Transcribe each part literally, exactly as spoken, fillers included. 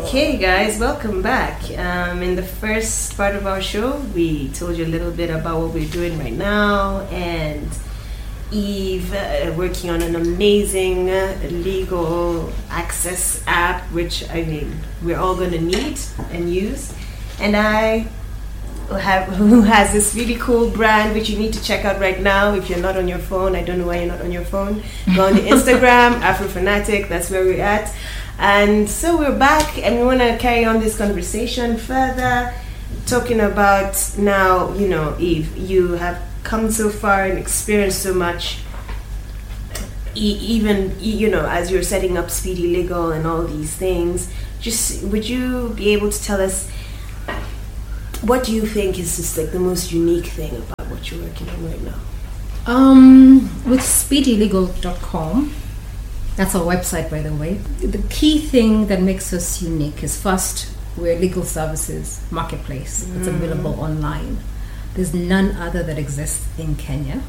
Okay, guys, welcome back. Um, in the first part of our show, we told you a little bit about what we're doing right now, and Eve uh, working on an amazing uh, legal access app, which I mean we're all going to need and use. And I have who has this really cool brand which you need to check out right now if you're not on your phone. I don't know why you're not on your phone. Go on the Instagram, Afrofanatic. That's where we're at. And so we're back, and we want to carry on this conversation further, talking about now, you know, Eve, you have come so far and experienced so much, e- even, you know, as you're setting up Speedy Legal and all these things. Just, would you be able to tell us, what do you think is just like the most unique thing about what you're working on right now? Um, with speedy legal dot com, that's our website, by the way. The key thing that makes us unique is, first, we're a legal services marketplace that's mm. available online. There's none other that exists in Kenya.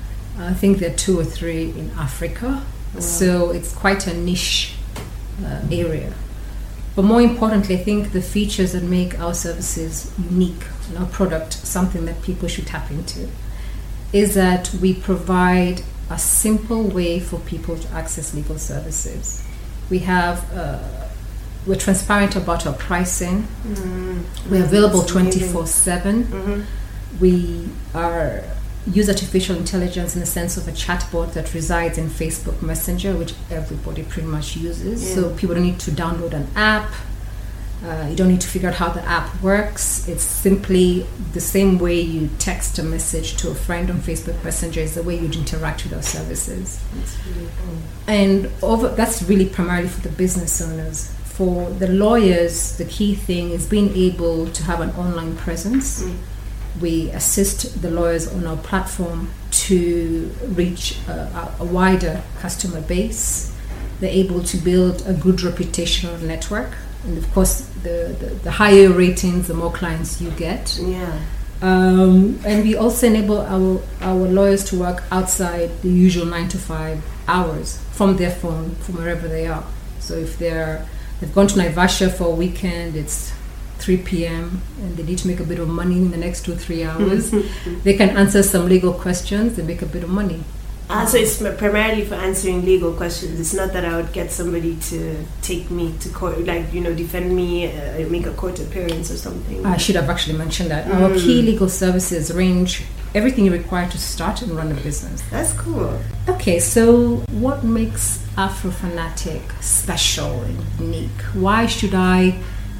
I think there are two or three in Africa. Wow. So it's quite a niche uh, area. But more importantly, I think the features that make our services unique and our product something that people should tap into is that we provide a simple way for people to access legal services. We have, uh, we're transparent about our pricing. Mm. We're available twenty-four seven. Mm-hmm. We are use artificial intelligence in the sense of a chatbot that resides in Facebook Messenger, which everybody pretty much uses. Yeah. So people don't need to download an app. Uh, you don't need to figure out how the app works. It's simply the same way you text a message to a friend on Facebook Messenger is the way you'd interact with our services. That's really cool. And over, that's really primarily for the business owners. For the lawyers, the key thing is being able to have an online presence. Mm. We assist the lawyers on our platform to reach a, a wider customer base. They're able to build a good reputational network. And of course, the, the, the higher ratings, the more clients you get. Yeah. Um, and we also enable our, our lawyers to work outside the usual nine to five hours from their phone, from wherever they are. So if they're, they've gone to Naivasha for a weekend, it's three p.m. and they need to make a bit of money in the next two, three hours, they can answer some legal questions and make a bit of money. Ah, so it's primarily for answering legal questions. It's not that I would get somebody to take me to court, like, you know, defend me, uh, make a court appearance or something. I should have actually mentioned that. Mm. Our key legal services range everything you require to start and run a business. That's cool. Okay, so what makes Afrofanatic special and unique? Why should I,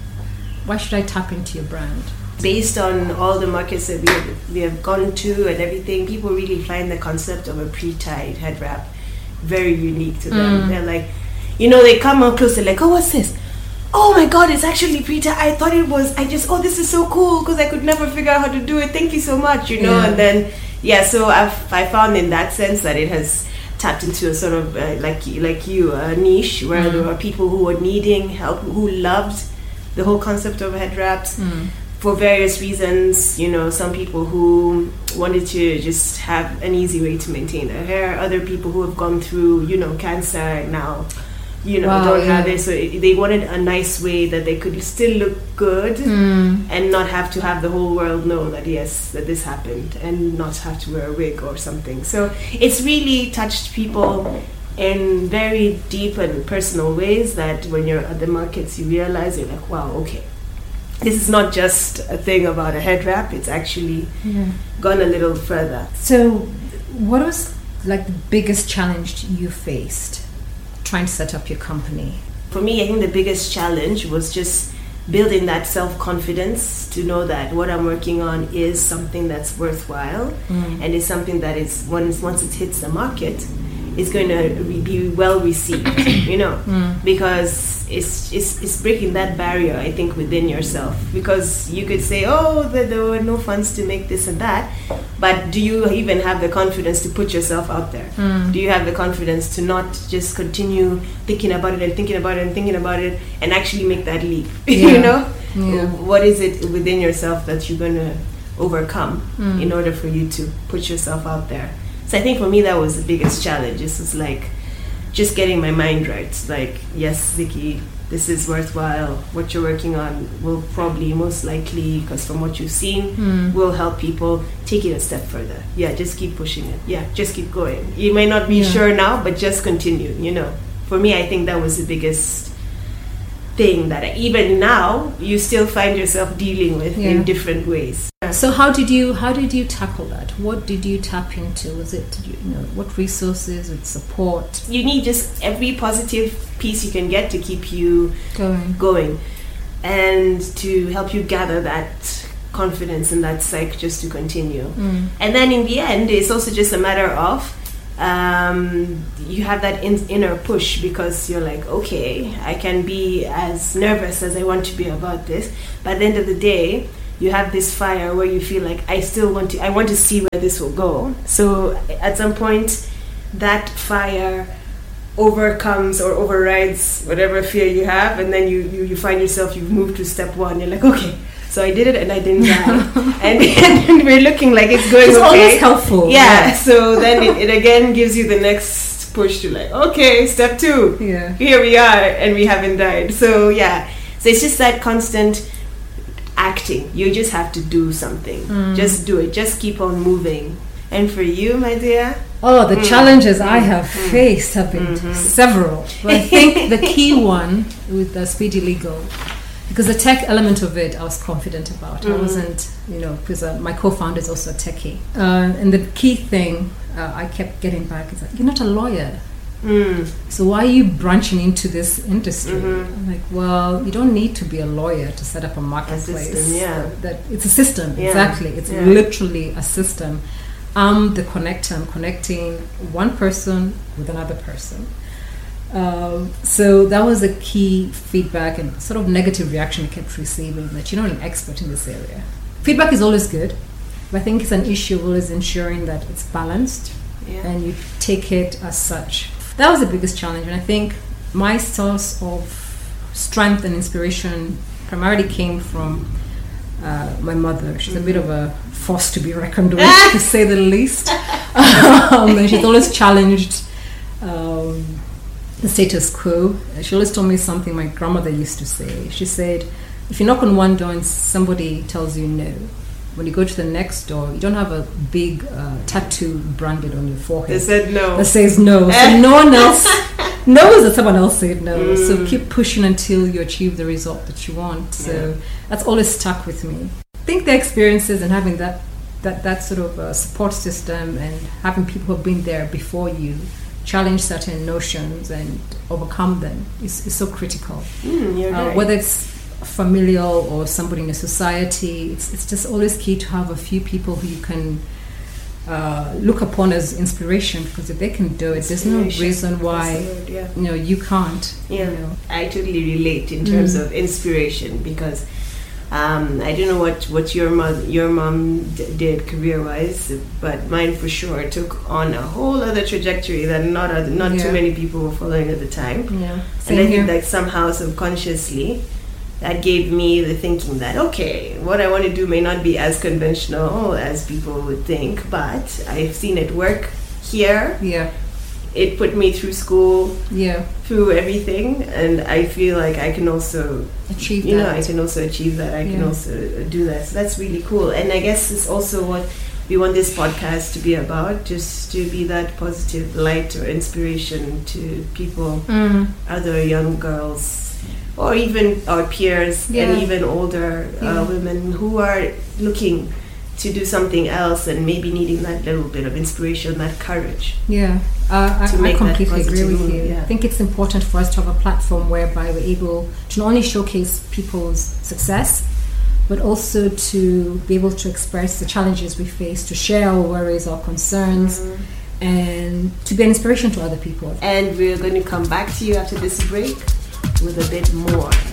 why should I tap into your brand? Based on all the markets that we have, we have gone to and everything, people really find the concept of a pre-tied head wrap very unique to them. Mm. They're like, you know, they come up close, they're like, oh, what's this? Oh my God, it's actually pre-tied. I thought it was, I just, oh, this is so cool because I could never figure out how to do it. Thank you so much, you know. Yeah. And then, yeah, so I've, I found in that sense that it has tapped into a sort of, uh, like, like you, a niche where mm. there are people who are needing help, who loved the whole concept of head wraps. Mm. For various reasons, you know, some people who wanted to just have an easy way to maintain their hair, other people who have gone through, you know, cancer and now, you know, wow, don't yeah. have it. So it, they wanted a nice way that they could still look good mm. and not have to have the whole world know that, yes, that this happened and not have to wear a wig or something. So it's really touched people in very deep and personal ways that when you're at the markets, you realize you're like, wow, okay. This is not just a thing about a head wrap, it's actually yeah. gone a little further. So what was like the biggest challenge you faced trying to set up your company? For me, I think the biggest challenge was just building that self-confidence to know that what I'm working on is something that's worthwhile mm. and is something that is, once, once it hits the market, is going to re- be well received, you know, mm. because it's, it's it's breaking that barrier, I think, within yourself. Because you could say, oh, there, there were no funds to make this and that, but do you even have the confidence to put yourself out there? Mm. Do you have the confidence to not just continue thinking about it and thinking about it and thinking about it and actually make that leap? Yeah. You know, yeah. What is it within yourself that you're going to overcome mm. in order for you to put yourself out there? So I think for me that was the biggest challenge. It was like just getting my mind right. Like, yes, Vicky, this is worthwhile. What you're working on will probably, most likely, because from what you've seen, Mm. will help people take it a step further. Yeah, just keep pushing it. Yeah, just keep going. You may not be Yeah. sure now, but just continue, you know. For me, I think that was the biggest thing that I, even now, you still find yourself dealing with Yeah. in different ways. So how did you how did you tackle that? What did you tap into? Was it, you know, what resources and support You need just every positive piece you can get to keep you going? going and to help you gather that confidence and that psyche just to continue. Mm. And then in the end, it's also just a matter of um, you have that in, inner push because you're like, okay, I can be as nervous as I want to be about this, but at the end of the day, you have this fire where you feel like I still want to, I want to see where this will go. So at some point, that fire overcomes or overrides whatever fear you have, and then you, you, you find yourself, you've moved to step one. You're like, okay, so I did it and I didn't die. and, and we're looking like it's going It's okay. always helpful. Yeah, so then it, it again gives you the next push to like, okay, step two. Yeah. Here we are, and we haven't died. So yeah, so it's just that constant acting. You just have to do something. Mm. Just do it. Just keep on moving. And for you, my dear, Oh, the Mm. challenges I have Mm. faced have been Mhm. several. But I think the key one with the Speedy Legal, because the tech element of it, I was confident about. I Mhm. wasn't, you know, because uh, my co-founder is also a techie. Uh, and the key thing uh, I kept getting back is that you're not a lawyer. mm, So why are you branching into this industry? Mhm. I'm like, well, you don't need to be a lawyer to set up a marketplace. system, yeah. That, that it's a system, Yeah, exactly. It's yeah. literally a system. I'm the connector. I'm connecting one person with another person. Um, so that was a key feedback and sort of negative reaction I kept receiving, that you're not an expert in this area. Feedback is always good, but I think it's an issue of always ensuring that it's balanced yeah. and you take it as such. That was the biggest challenge, and I think my source of strength and inspiration primarily came from uh, my mother. She's a bit of a force to be reckoned with, to say the least. Um, and she's always challenged um, the status quo. She always told me something my grandmother used to say. She said, if you knock on one door and somebody tells you no, when you go to the next door, you don't have a big uh, tattoo branded on your forehead They said no. that says no. So no one else knows that someone else said no. Mm. So keep pushing until you achieve the result that you want. So Yeah. that's always stuck with me. I think the experiences and having that that, that sort of uh, support system and having people who have been there before you challenge certain notions and overcome them is, is so critical. Mm, you're Uh, right. whether it's familial or somebody in a society, it's, it's just always key to have a few people who you can uh, look upon as inspiration, because if they can do it, there's no Inspiration. reason why That's the word, yeah. you know you can't. Yeah, You know. I totally relate in terms Mm. of inspiration because um, I don't know what, what your mom your mom d- did career wise, but mine for sure took on a whole other trajectory that not other, not Yeah. too many people were following at the time. Yeah. And Same I here. think that somehow subconsciously that gave me the thinking that okay, what I want to do may not be as conventional as people would think, but I've seen it work here. Yeah. It put me through school, Yeah. through everything, and I feel like I can also, Achieve you know, that. I can also achieve that. I can Yeah. also do that. So that's really cool. And I guess it's also what we want this podcast to be about, just to be that positive light or inspiration to people, Mm. other young girls, or even our peers, Yeah. and even older Yeah. uh, women who are looking to do something else and maybe needing that little bit of inspiration, that courage. Yeah, uh, I, To I make that completely agree positive with move, you. yeah. I think it's important for us to have a platform whereby we're able to not only showcase people's success, but also to be able to express the challenges we face, to share our worries, our concerns, and to be an inspiration to other people. And we're going to come back to you after this break with a bit more.